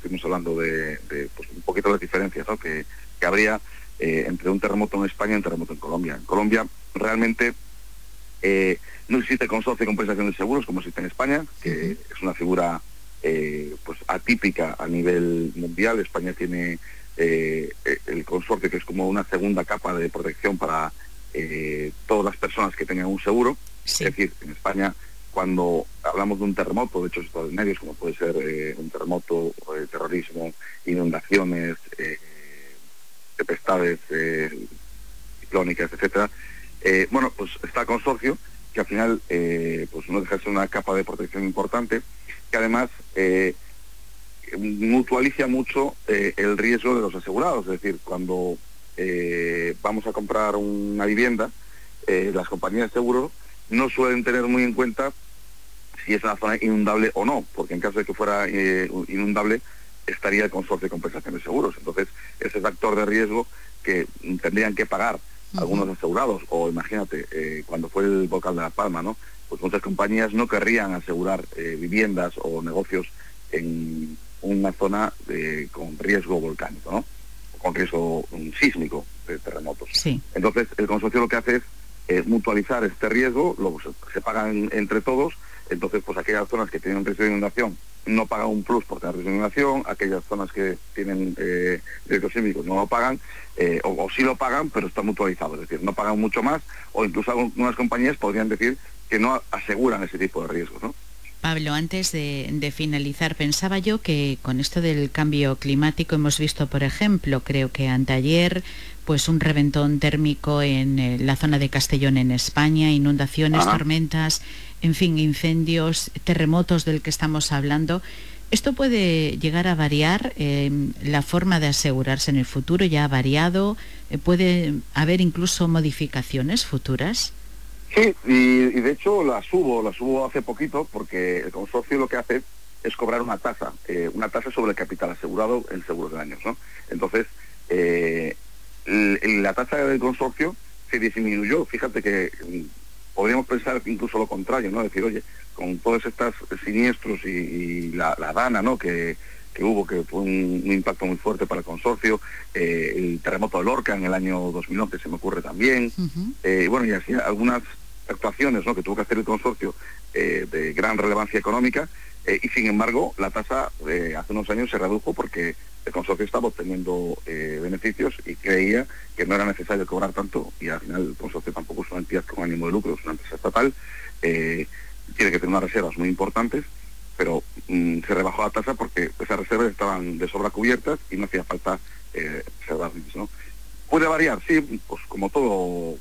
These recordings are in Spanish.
estuvimos hablando de pues, un poquito las diferencias, ¿no?, que habría entre un terremoto en España y un terremoto en Colombia. En Colombia realmente no existe consorcio de compensación de seguros como existe en España, que es una figura pues atípica a nivel mundial. España tiene el consorcio, que es como una segunda capa de protección para todas las personas que tengan un seguro. Sí. Es decir, en España, cuando hablamos de un terremoto de hechos extraordinarios, como puede ser un terremoto, terrorismo, inundaciones, tempestades ciclónicas, etcétera, bueno, pues está el consorcio, que al final pues no deja de ser una capa de protección importante, que además mutualiza mucho el riesgo de los asegurados. Es decir, cuando vamos a comprar una vivienda, las compañías de seguro no suelen tener muy en cuenta si es una zona inundable o no, porque en caso de que fuera inundable estaría el consorcio de compensación de seguros. Entonces, ese factor de riesgo que tendrían que pagar algunos asegurados, o imagínate, cuando fue el volcán de La Palma, ¿no?, pues muchas compañías no querrían asegurar viviendas o negocios en una zona con riesgo volcánico, ¿no?, o con riesgo sísmico de terremotos. Sí. Entonces, el consorcio lo que hace es mutualizar este riesgo, luego se pagan entre todos. Entonces, pues aquellas zonas que tienen riesgo de inundación no pagan un plus por tener riesgo de inundación, aquellas zonas que tienen riesgos sísmicos no lo pagan, o sí lo pagan, pero está mutualizado, es decir, no pagan mucho más, o incluso algunas compañías podrían decir que no aseguran ese tipo de riesgos, ¿no? Pablo, antes de finalizar, pensaba yo que con esto del cambio climático hemos visto, por ejemplo, creo que anteayer, pues un reventón térmico en la zona de Castellón en España, inundaciones, tormentas, en fin, incendios, terremotos del que estamos hablando. ¿Esto puede llegar a variar la forma de asegurarse en el futuro? ¿Ya ha variado? ¿Puede haber incluso modificaciones futuras? Sí, y de hecho las hubo hace poquito, porque el consorcio lo que hace es cobrar una tasa sobre el capital asegurado en seguros de daños, ¿no? Entonces, la tasa del consorcio se disminuyó. Fíjate que podríamos pensar incluso lo contrario, ¿no? Decir, oye, con todos estos siniestros y la dana, ¿no?, que hubo, que fue un impacto muy fuerte para el consorcio, el terremoto de Lorca en el año 2011 se me ocurre también, bueno, y así algunas actuaciones, ¿no?, que tuvo que hacer el consorcio de gran relevancia económica, y sin embargo la tasa hace unos años se redujo porque el consorcio estaba obteniendo beneficios y creía que no era necesario cobrar tanto, y al final el consorcio tampoco es una entidad con ánimo de lucro, es una empresa estatal, tiene que tener unas reservas muy importantes, pero se rebajó la tasa porque esas reservas estaban de sobra cubiertas y no hacía falta reservarlas, ¿no? Puede variar, sí, pues como todo,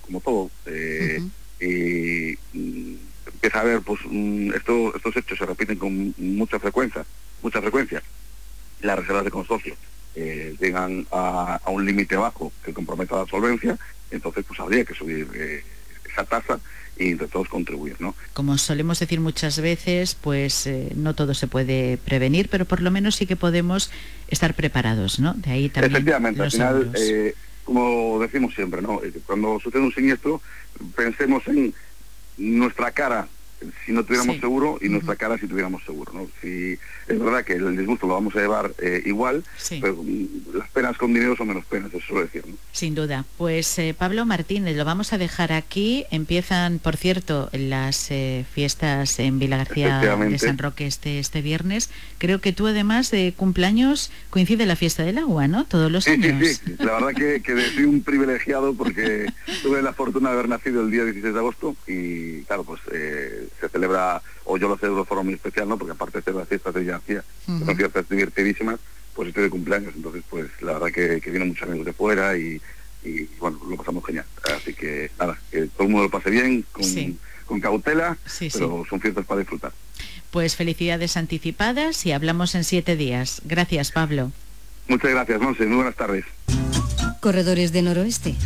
y empieza a haber, pues estos hechos se repiten con mucha frecuencia. Las reservas de consorcio llegan a un límite bajo que comprometa la solvencia, entonces pues habría que subir esa tasa y entre todos contribuir, ¿no? Como solemos decir muchas veces, pues no todo se puede prevenir, pero por lo menos sí que podemos estar preparados, ¿no? De ahí también. Efectivamente, al final, como decimos siempre, ¿no?, cuando sucede un siniestro, pensemos en nuestra cara si no tuviéramos seguro y nuestra cara si tuviéramos seguro, ¿no? Si es verdad que el disgusto lo vamos a llevar igual, pero las penas con dinero son menos penas, eso suelo decir, ¿no? Sin duda. Pues Pablo Martínez, lo vamos a dejar aquí. Empiezan, por cierto, las fiestas en Vilagarcía de San Roque este viernes. Creo que tú, además de cumpleaños, coincide la fiesta del agua, ¿no? Todos los años. Sí. La verdad que soy un privilegiado porque tuve la fortuna de haber nacido el día 16 de agosto y, claro, pues se celebra, o yo lo celebro de forma muy especial, ¿no?, porque aparte de ser las fiestas de Villagarcía, que son fiestas divertidísimas, pues estoy de cumpleaños, entonces pues la verdad que vienen muchos amigos de fuera y bueno, lo pasamos genial. Así que nada, que todo el mundo lo pase bien, con cautela, pero son fiestas para disfrutar. Pues felicidades anticipadas y hablamos en 7 días. Gracias, Pablo. Muchas gracias, Monse, muy buenas tardes. Corredores de Noroeste,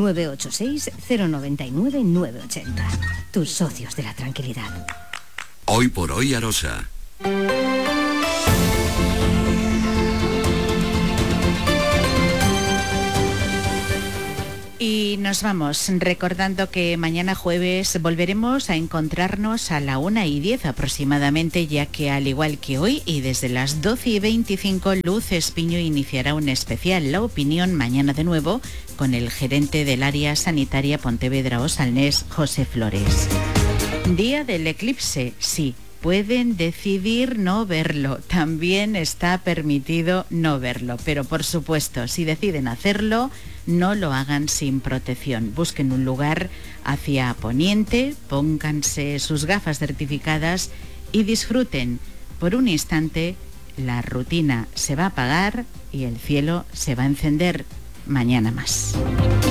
986-099-980. Tus socios de la tranquilidad. Hoy por hoy, Arosa. Y nos nos vamos recordando que mañana jueves volveremos a encontrarnos a la 1:10 aproximadamente, ya que al igual que hoy y desde las 12:25, Luz Espiño iniciará un especial La Opinión mañana de nuevo con el gerente del área sanitaria Pontevedra-Osalnés, José Flores. Día del eclipse, sí. Pueden decidir no verlo, también está permitido no verlo, pero por supuesto, si deciden hacerlo, no lo hagan sin protección. Busquen un lugar hacia poniente, pónganse sus gafas certificadas y disfruten. Por un instante, la rutina se va a apagar y el cielo se va a encender. Mañana más.